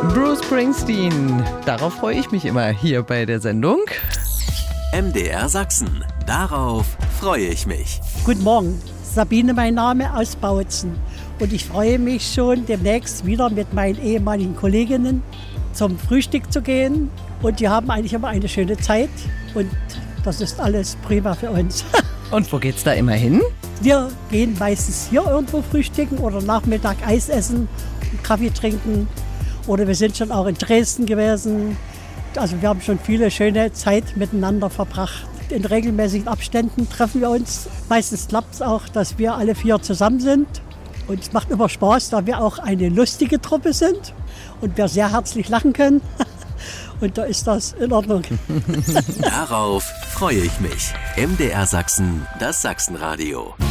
Bruce Springsteen, darauf freue ich mich immer hier bei der Sendung. MDR Sachsen, darauf freue ich mich. Guten Morgen, Sabine mein Name aus Bautzen. Und ich freue mich schon, demnächst wieder mit meinen ehemaligen Kolleginnen zum Frühstück zu gehen. Und die haben eigentlich immer eine schöne Zeit. Und das ist alles prima für uns. Und wo geht's da immer hin? Wir gehen meistens hier irgendwo frühstücken oder Nachmittag Eis essen und Kaffee trinken. Oder wir sind schon auch in Dresden gewesen. Also wir haben schon viele schöne Zeit miteinander verbracht. In regelmäßigen Abständen treffen wir uns. Meistens klappt es auch, dass wir alle 4 zusammen sind. Und es macht immer Spaß, da wir auch eine lustige Truppe sind und wir sehr herzlich lachen können. Und da ist das in Ordnung. Darauf freue ich mich. MDR Sachsen, das Sachsenradio.